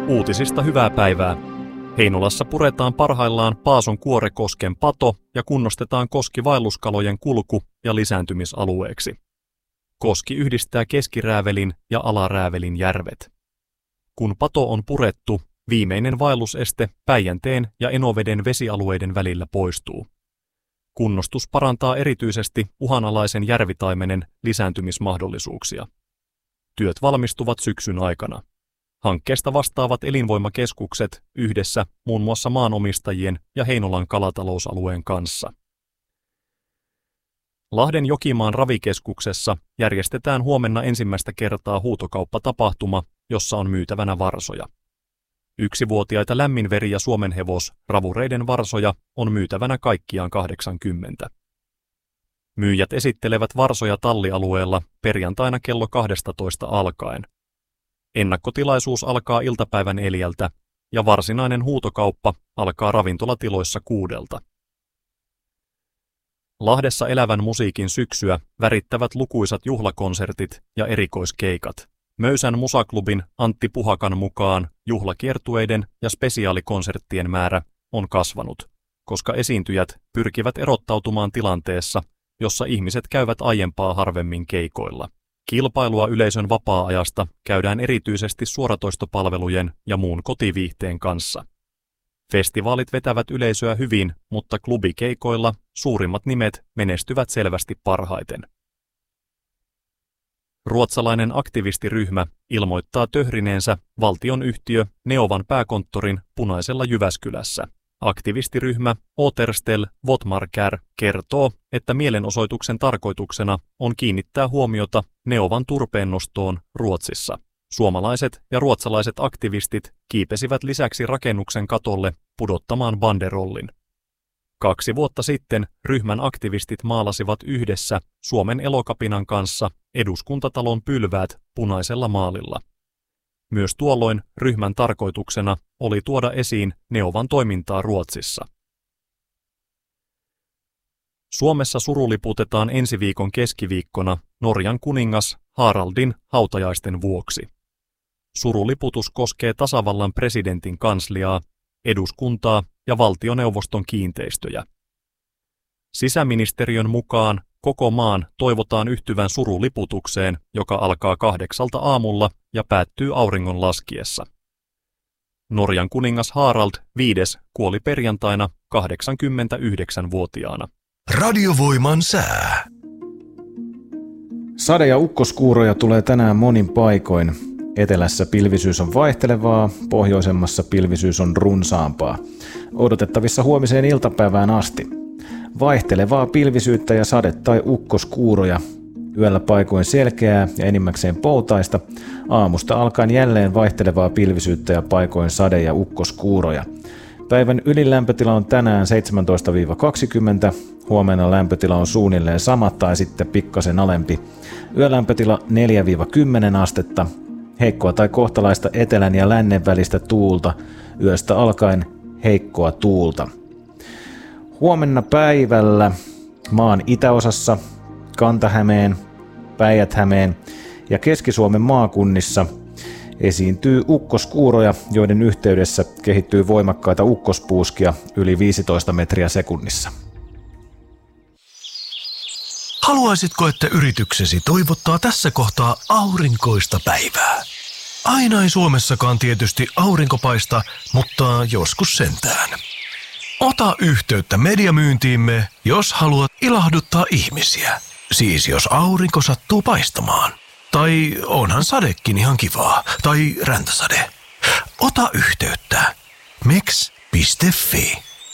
Uutisista hyvää päivää. Heinolassa puretaan parhaillaan Paason Kuorekosken pato ja kunnostetaan koski vaelluskalojen kulku- ja lisääntymisalueeksi. Koski yhdistää Keskiräävelin ja Alaräävelin järvet. Kun pato on purettu, viimeinen vaelluseste Päijänteen ja Enoveden vesialueiden välillä poistuu. Kunnostus parantaa erityisesti uhanalaisen järvitaimenen lisääntymismahdollisuuksia. Työt valmistuvat syksyn aikana. Hankkeesta vastaavat elinvoimakeskukset yhdessä muun muassa maanomistajien ja Heinolan kalatalousalueen kanssa. Lahden Jokimaan ravikeskuksessa järjestetään huomenna ensimmäistä kertaa huutokauppatapahtuma, jossa on myytävänä varsoja. 1-vuotiaita lämminveri- ja suomenhevos ravureiden varsoja on myytävänä kaikkiaan 80. Myyjät esittelevät varsoja tallialueella perjantaina kello 12 alkaen. Ennakkotilaisuus alkaa iltapäivän 4 ja varsinainen huutokauppa alkaa ravintolatiloissa 6. Lahdessa elävän musiikin syksyä värittävät lukuisat juhlakonsertit ja erikoiskeikat. Möysän musaklubin Antti Puhakan mukaan juhlakiertueiden ja spesiaalikonserttien määrä on kasvanut, koska esiintyjät pyrkivät erottautumaan tilanteessa, jossa ihmiset käyvät aiempaa harvemmin keikoilla. Kilpailua yleisön vapaa-ajasta käydään erityisesti suoratoistopalvelujen ja muun kotiviihteen kanssa. Festivaalit vetävät yleisöä hyvin, mutta klubikeikoilla suurimmat nimet menestyvät selvästi parhaiten. Ruotsalainen aktivistiryhmä ilmoittaa töhrineensä valtionyhtiö Neovan pääkonttorin punaisella Jyväskylässä. Aktivistiryhmä Återställ Våtmarker kertoo, että mielenosoituksen tarkoituksena on kiinnittää huomiota Neovan turpeennostoon Ruotsissa. Suomalaiset ja ruotsalaiset aktivistit kiipesivät lisäksi rakennuksen katolle pudottamaan banderollin. 2 vuotta sitten ryhmän aktivistit maalasivat yhdessä Suomen Elokapinan kanssa Eduskuntatalon pylväät punaisella maalilla. Myös tuolloin ryhmän tarkoituksena oli tuoda esiin Neovan toimintaa Ruotsissa. Suomessa suruliputetaan ensi viikon keskiviikkona Norjan kuningas Haraldin hautajaisten vuoksi. Suruliputus koskee tasavallan presidentin kansliaa, eduskuntaa ja valtioneuvoston kiinteistöjä. Sisäministeriön mukaan koko maan toivotaan yhtyvän suruliputukseen, joka alkaa 8 aamulla ja päättyy auringon laskiessa. Norjan kuningas Harald V kuoli perjantaina 89-vuotiaana. Radiovoiman sää. Sade- ja ukkoskuuroja tulee tänään monin paikoin. Etelässä pilvisyys on vaihtelevaa, pohjoisemmassa pilvisyys on runsaampaa. Odotettavissa huomiseen iltapäivään asti. Vaihtelevaa pilvisyyttä ja sade- tai ukkoskuuroja. Yöllä paikoin selkeää ja enimmäkseen poutaista. Aamusta alkaen jälleen vaihtelevaa pilvisyyttä ja paikoin sade- ja ukkoskuuroja. Päivän ylilämpötila on tänään 17-20. Huomenna lämpötila on suunnilleen sama tai sitten pikkasen alempi. Yölämpötila 4-10 astetta. Heikkoa tai kohtalaista etelän ja lännen välistä tuulta. Yöstä alkaen heikkoa tuulta. Huomenna päivällä maan itäosassa, Kanta-Hämeen, Päijät-Hämeen ja Keski-Suomen maakunnissa esiintyy ukkoskuuroja, joiden yhteydessä kehittyy voimakkaita ukkospuuskia yli 15 metriä sekunnissa. Haluaisitko, että yrityksesi toivottaa tässä kohtaa aurinkoista päivää? Aina ei Suomessakaan tietysti aurinko paista, mutta joskus sentään. Ota yhteyttä mediamyyntiimme, jos haluat ilahduttaa ihmisiä. Siis jos aurinko sattuu paistamaan. Tai onhan sadekin ihan kivaa. Tai räntäsade. Ota yhteyttä. Meks.fi.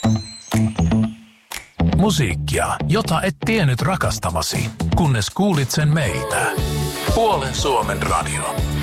Musiikkia, jota et tiennyt rakastavasi, kunnes kuulit sen meiltä. Puolen Suomen radio.